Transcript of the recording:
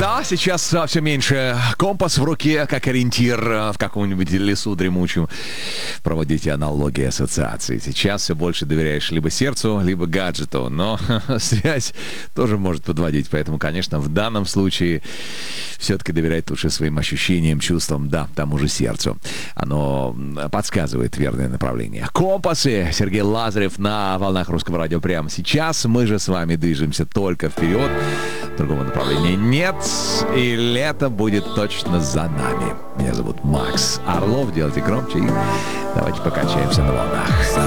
Да, сейчас все меньше компас в руке, как ориентир в каком-нибудь лесу дремучем. Проводите аналогии, ассоциации. Сейчас все больше доверяешь либо сердцу, либо гаджету. Но связь тоже может подводить. Поэтому, конечно, в данном случае все-таки доверять лучше своим ощущениям, чувствам, да, тому же сердцу. Оно подсказывает верное направление. Компасы. Сергей Лазарев на волнах Русского радио прямо сейчас. Мы же с вами движемся только вперед. Другого направления нет. И лето будет точно за нами. Меня зовут Макс Орлов. Делайте громче и давайте покачаемся на волнах.